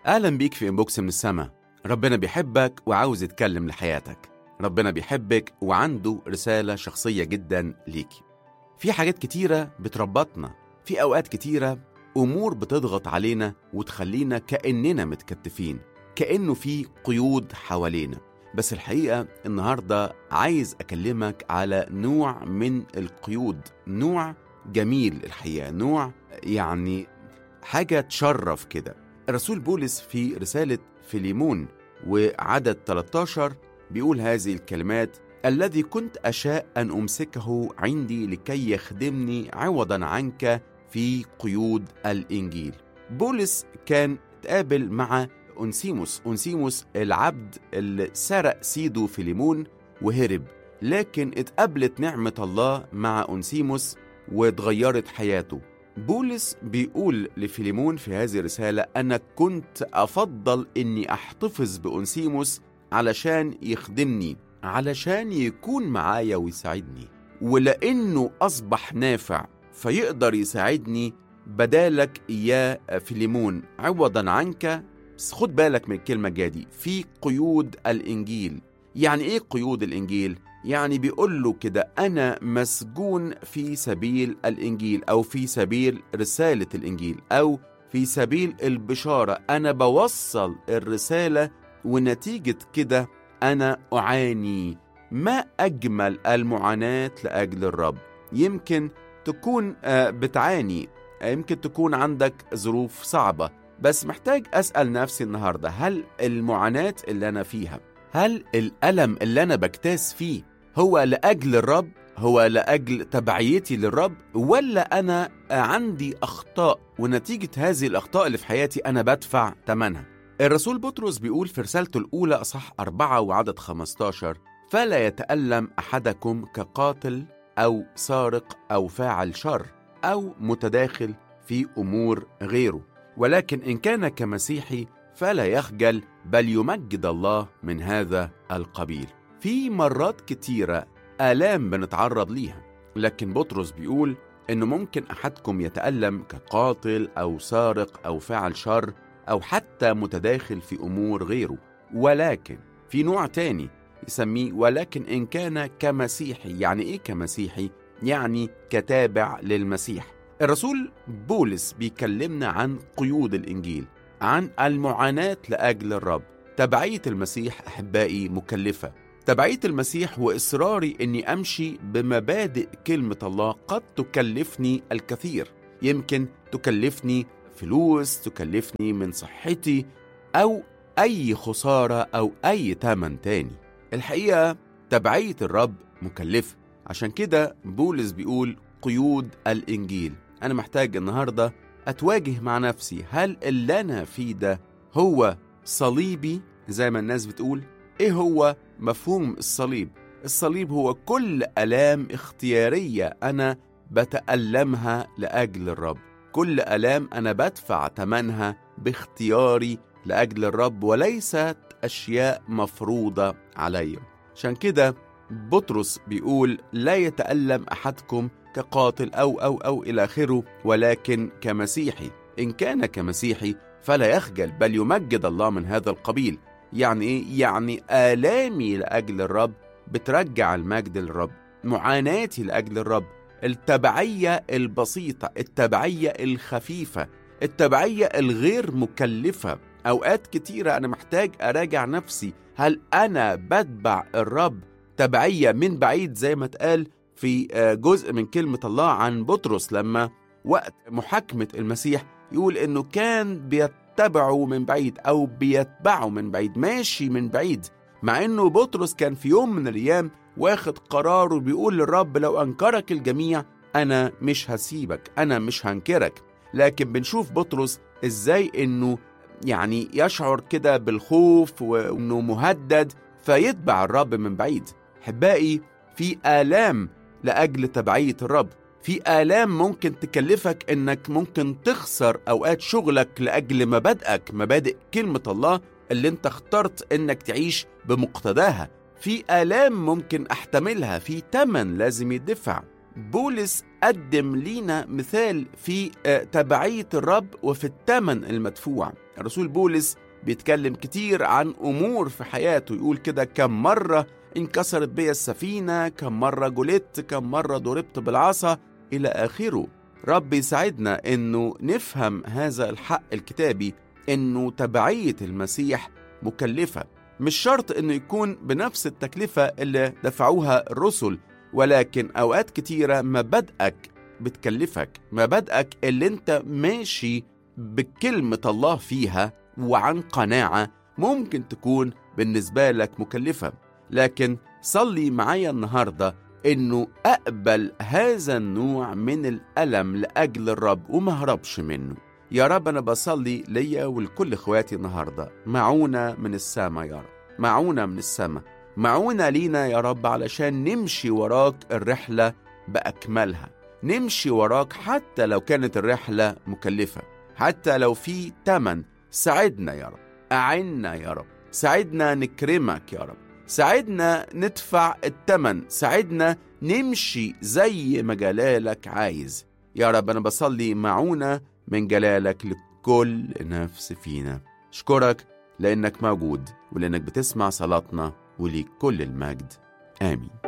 أهلا بيك في إنبوكس من السما. ربنا بيحبك وعاوز يتكلم لحياتك. ربنا بيحبك وعنده رسالة شخصية جدا ليكي. في حاجات كتيرة بتربطنا، في أوقات كتيرة أمور بتضغط علينا وتخلينا كأننا متكتفين، كأنه في قيود حوالينا. بس الحقيقة النهاردة عايز أكلمك على نوع من القيود، نوع جميل الحقيقة، نوع يعني حاجة تشرف كده. الرسول بولس في رسالة فيليمون وعدد 13 بيقول هذه الكلمات: الذي كنت أشاء أن أمسكه عندي لكي يخدمني عوضا عنك في قيود الإنجيل. بولس كان تقابل مع أنسيموس العبد اللي سرق سيده فيليمون وهرب، لكن اتقابلت نعمة الله مع أنسيموس واتغيرت حياته. بولس بيقول لفيليمون في هذه الرسالة: أنا كنت أفضل أني أحتفظ بأنسيموس علشان يخدمني، علشان يكون معايا ويساعدني، ولأنه أصبح نافع فيقدر يساعدني بدالك يا فيليمون عوضا عنك. بس خد بالك من الكلمة جادي، في قيود الإنجيل. يعني إيه قيود الإنجيل؟ يعني بيقول له كده: أنا مسجون في سبيل الإنجيل، أو في سبيل رسالة الإنجيل، أو في سبيل البشارة. أنا بوصل الرسالة ونتيجة كده أنا أعاني. ما أجمل المعاناة لأجل الرب. يمكن تكون بتعاني، يمكن تكون عندك ظروف صعبة، بس محتاج أسأل نفسي النهاردة: هل المعاناة اللي أنا فيها، هل الألم اللي أنا بكتاس فيه هو لأجل الرب؟ هو لأجل تبعيتي للرب؟ ولا أنا عندي أخطاء ونتيجة هذه الأخطاء اللي في حياتي أنا بدفع ثمنها؟ الرسول بطرس بيقول في رسالته الأولى أصحاح 4 وعدد 15: فلا يتألم أحدكم كقاتل أو سارق أو فاعل شر أو متداخل في أمور غيره، ولكن إن كان كمسيحي فلا يخجل بل يمجد الله من هذا القبيل. في مرات كتيرة آلام بنتعرض ليها، لكن بطرس بيقول إنه ممكن أحدكم يتألم كقاتل أو سارق أو فاعل شر أو حتى متداخل في أمور غيره، ولكن في نوع تاني يسميه ولكن إن كان كمسيحي. يعني إيه كمسيحي؟ يعني كتابع للمسيح. الرسول بولس بيكلمنا عن قيود الإنجيل، عن المعاناة لأجل الرب. تبعية المسيح أحبائي مكلفة. تبعية المسيح وإصراري أني أمشي بمبادئ كلمة الله قد تكلفني الكثير. يمكن تكلفني فلوس، تكلفني من صحتي، أو أي خسارة أو أي تمن تاني. الحقيقة تبعية الرب مكلفة، عشان كده بولس بيقول قيود الإنجيل. أنا محتاج النهاردة أتواجه مع نفسي، هل اللي أنا فيه ده هو صليبي زي ما الناس بتقول؟ إيه هو مفهوم الصليب؟ الصليب هو كل آلام اختيارية أنا بتألمها لأجل الرب، كل آلام أنا بدفع ثمنها باختياري لأجل الرب، وليست أشياء مفروضة علي. عشان كده بطرس بيقول: لا يتألم أحدكم كقاتل أو إلى آخره، ولكن كمسيحي. إن كان كمسيحي فلا يخجل بل يمجد الله من هذا القبيل. يعني إيه؟ يعني آلامي لأجل الرب بترجع المجد للرب، معاناتي لأجل الرب، التبعية البسيطة، التبعية الخفيفة، التبعية الغير مكلفة. أوقات كتيرة أنا محتاج أراجع نفسي، هل أنا بتبع الرب تبعية من بعيد زي ما اتقال في جزء من كلمة الله عن بطرس لما وقت محاكمة المسيح يقول إنه كان بيتبعه من بعيد أو بيتبعه من بعيد، ماشي من بعيد، مع إنه بطرس كان في يوم من الأيام واخد قرار وبيقول للرب: لو أنكرك الجميع أنا مش هسيبك، أنا مش هنكرك. لكن بنشوف بطرس إزاي إنه يعني يشعر كده بالخوف وإنه مهدد فيتبع الرب من بعيد. حبائي، في آلام لأجل تبعية الرب، في آلام ممكن تكلفك إنك ممكن تخسر أوقات شغلك لأجل مبادئ كلمة الله اللي انت اخترت إنك تعيش بمقتضاها. في آلام ممكن أحتملها، في تمن لازم يدفع. بولس قدم لينا مثال في تبعية الرب وفي الثمن المدفوع. الرسول بولس بيتكلم كتير عن أمور في حياته، يقول كده: كم مرة انكسرت بي السفينة، كم مرة جلدت، كم مرة ضربت بالعصا، إلى آخره. رب يساعدنا إنه نفهم هذا الحق الكتابي، إنه تبعية المسيح مكلفة. مش شرط إنه يكون بنفس التكلفة اللي دفعوها الرسل، ولكن أوقات كتيرة مبادئك بتكلفك، مبادئك اللي انت ماشي بكلمة الله فيها وعن قناعة ممكن تكون بالنسبة لك مكلفة. لكن صلي معايا النهاردة إنه أقبل هذا النوع من الألم لأجل الرب وما هربش منه. يا رب أنا بصلي ليا ولكل إخواتي النهاردة معونة من السماء، يا رب معونة من السماء، معونة لينا يا رب علشان نمشي وراك الرحلة بأكملها، نمشي وراك حتى لو كانت الرحلة مكلفة، حتى لو في تمن. ساعدنا يا رب، أعنا يا رب، ساعدنا نكرمك يا رب، ساعدنا ندفع التمن، ساعدنا نمشي زي ما جلالك عايز. يا رب أنا بصلي معونة من جلالك لكل نفس فينا. أشكرك لأنك موجود ولأنك بتسمع صلاتنا، وليك كل المجد. آمين.